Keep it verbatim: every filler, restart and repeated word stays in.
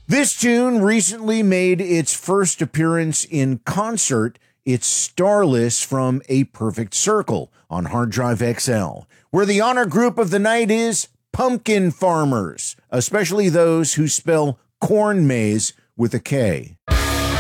This tune recently made its first appearance in concert. It's Starless from A Perfect Circle on Hard Drive X L, where the honor group of the night is Pumpkin Farmers, especially those who spell corn maze with a K.